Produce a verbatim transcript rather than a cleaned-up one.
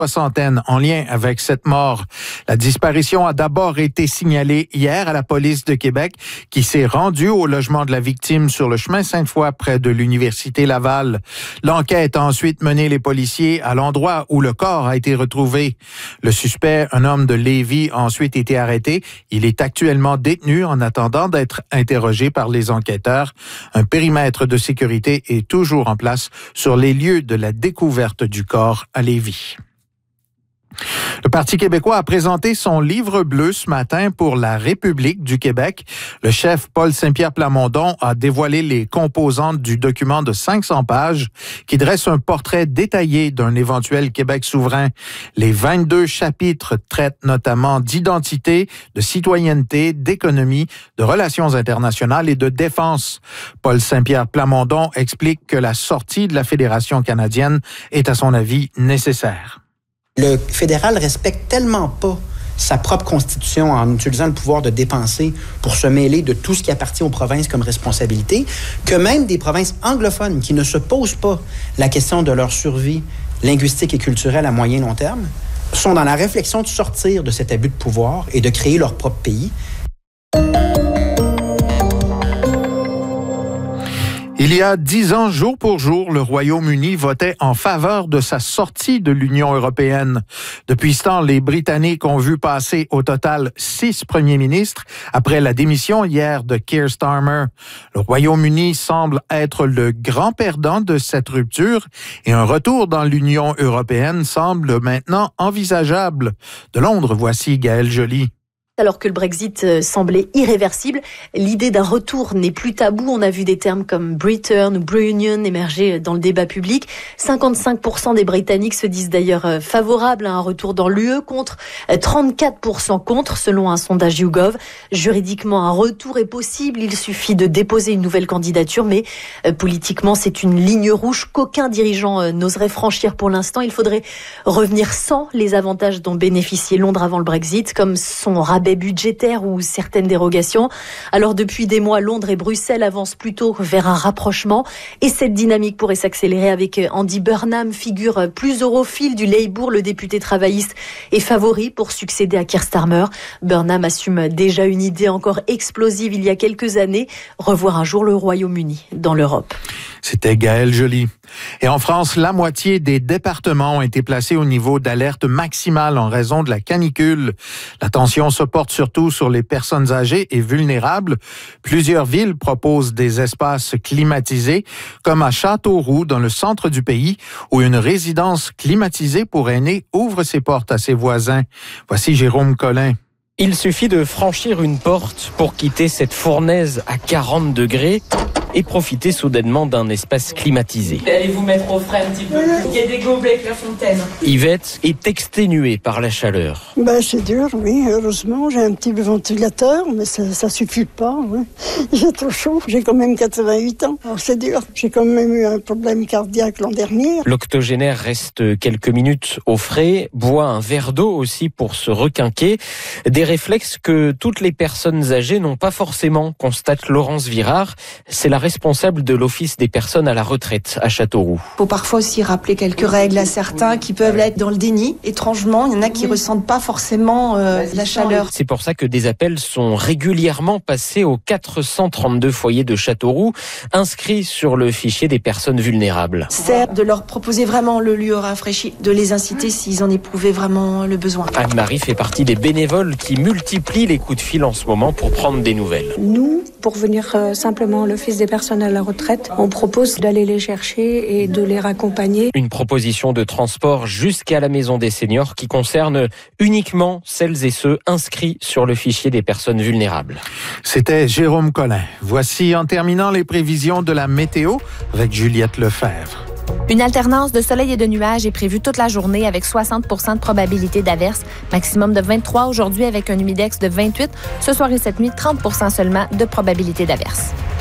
soixantaine en lien avec cette mort. La disparition a d'abord été signalée hier à la police de Québec qui s'est rendue au logement de la victime sur le chemin Sainte-Foy près de l'Université Laval. L'enquête a ensuite mené les policiers à l'endroit où le corps a été retrouvé. Le suspect, un homme de Lévis, a ensuite été arrêté. Il est actuellement détenu en attendant d'être interrogé par les enquêteurs. Un périmètre de sécurité est toujours en place sur les lieux de la découverte du corps à Lévis. Le Parti québécois a présenté son livre bleu ce matin pour la République du Québec. Le chef Paul Saint-Pierre Plamondon a dévoilé les composantes du document de cinq cents pages qui dresse un portrait détaillé d'un éventuel Québec souverain. Les vingt-deux chapitres traitent notamment d'identité, de citoyenneté, d'économie, de relations internationales et de défense. Paul Saint-Pierre Plamondon explique que la sortie de la Fédération canadienne est à son avis nécessaire. Le fédéral respecte tellement pas sa propre constitution en utilisant le pouvoir de dépenser pour se mêler de tout ce qui appartient aux provinces comme responsabilité, que même des provinces anglophones qui ne se posent pas la question de leur survie linguistique et culturelle à moyen long terme sont dans la réflexion de sortir de cet abus de pouvoir et de créer leur propre pays. Il y a dix ans, jour pour jour, le Royaume-Uni votait en faveur de sa sortie de l'Union européenne. Depuis ce temps, les Britanniques ont vu passer au total six premiers ministres après la démission hier de Keir Starmer. Le Royaume-Uni semble être le grand perdant de cette rupture et un retour dans l'Union européenne semble maintenant envisageable. De Londres, voici Gaëlle Joly. Alors que le Brexit semblait irréversible, l'idée d'un retour n'est plus tabou. On a vu des termes comme Britain ou Brunion émerger dans le débat public. cinquante-cinq pour cent des Britanniques se disent d'ailleurs favorables à un retour dans l'U E contre trente-quatre pour cent contre, selon un sondage YouGov. Juridiquement, un retour est possible. Il suffit de déposer une nouvelle candidature, mais politiquement, c'est une ligne rouge qu'aucun dirigeant n'oserait franchir pour l'instant. Il faudrait revenir sans les avantages dont bénéficiait Londres avant le Brexit, comme son rabais budgétaire ou certaines dérogations. Alors depuis des mois, Londres et Bruxelles avancent plutôt vers un rapprochement et cette dynamique pourrait s'accélérer avec Andy Burnham, figure plus europhile du Labour. Le député travailliste est favori pour succéder à Keir Starmer. Burnham assume déjà une idée encore explosive il y a quelques années, revoir un jour le Royaume-Uni dans l'Europe. C'était Gaëlle Joly. Et en France, la moitié des départements ont été placés au niveau d'alerte maximale en raison de la canicule. L'attention se porte surtout sur les personnes âgées et vulnérables. Plusieurs villes proposent des espaces climatisés, comme à Châteauroux, dans le centre du pays, où une résidence climatisée pour aînés ouvre ses portes à ses voisins. Voici Jérôme Collin. Il suffit de franchir une porte pour quitter cette fournaise à quarante degrés et profiter soudainement d'un espace climatisé. Allez vous mettre au frais un petit peu. Il y a des gobelets avec la fontaine. Yvette est exténuée par la chaleur. Ben, c'est dur, oui. Heureusement, j'ai un petit ventilateur, mais ça, ça suffit pas. Ouais. J'ai trop chaud. J'ai quand même quatre-vingt-huit ans. Alors, c'est dur. J'ai quand même eu un problème cardiaque l'an dernier. L'octogénaire reste quelques minutes au frais, boit un verre d'eau aussi pour se requinquer. Des réflexes que toutes les personnes âgées n'ont pas forcément, constate Laurence Virard. C'est la responsable de l'Office des personnes à la retraite à Châteauroux. Il faut parfois aussi rappeler quelques règles à certains qui peuvent être dans le déni. Étrangement, il y en a qui oui. ressentent pas forcément euh, la chaleur. C'est pour ça que des appels sont régulièrement passés aux quatre cent trente-deux foyers de Châteauroux, inscrits sur le fichier des personnes vulnérables. C'est de leur proposer vraiment le lieu rafraîchi, de les inciter s'ils en éprouvaient vraiment le besoin. Anne-Marie fait partie des bénévoles qui multiplient les coups de fil en ce moment pour prendre des nouvelles. Nous, pour venir euh, simplement à l'Office des personnes à la retraite, on propose d'aller les chercher et de les raccompagner. Une proposition de transport jusqu'à la maison des seniors qui concerne uniquement celles et ceux inscrits sur le fichier des personnes vulnérables. C'était Jérôme Collin. Voici en terminant les prévisions de la météo avec Juliette Lefebvre. Une alternance de soleil et de nuages est prévue toute la journée avec soixante pour cent de probabilité d'averse, maximum de vingt-trois aujourd'hui avec un humidex de vingt-huit. Ce soir et cette nuit, trente pour cent seulement de probabilité d'averse.